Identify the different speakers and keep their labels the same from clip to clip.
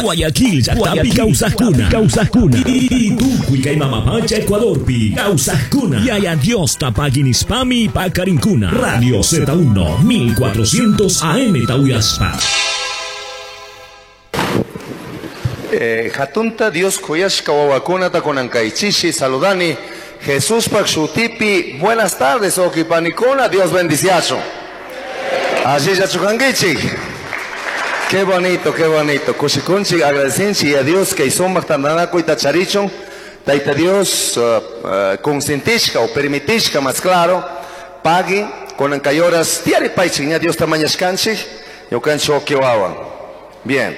Speaker 1: Guayaquil, Yactapi, Causascuna. Y Tucuy, Caimamapacha, Ecuador, Pi, Causascuna. Yaya Dios, Tapaguinispami, Pacarincuna. Radio Z1, 1400 AM, Tauyaspa.
Speaker 2: Jatunta Dios Kuyashka Wawakuna Takonankaichishi, saludani. Jesús Paxutipi, buenas tardes, Okipanicona, Dios bendiciacho. Así ya chukangichi. Qué bonito, qué bonito. Kushikunchi, agradecencia a Dios que hizo Mactananaco y Tacharichon. Taita Dios consentishka o permitishka, más claro, pague con ancayoras, tiare paichiña Dios tamañascanchi, yo cancho que wawan. Bien.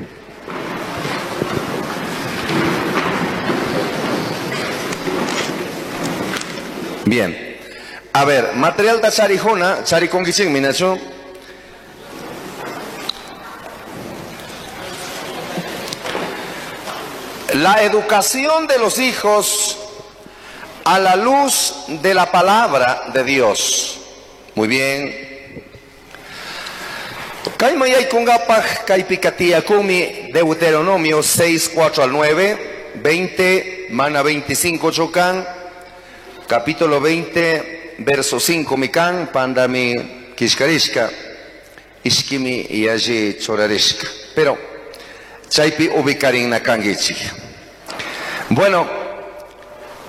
Speaker 2: Bien. A ver, material da charijona, charikongiching minacho. La educación de los hijos a la luz de la palabra de Dios. Muy bien. Kaimayay kungapaj kaipikatia kumi, Deuteronomio 6, 4 al 9, 20, mana 25 chocan, capítulo 20, verso 5 mikan, pandami kishkarishka, ishkimi y allí chorarishka. Pero, chaipi ubikarin nakangichi. Bueno,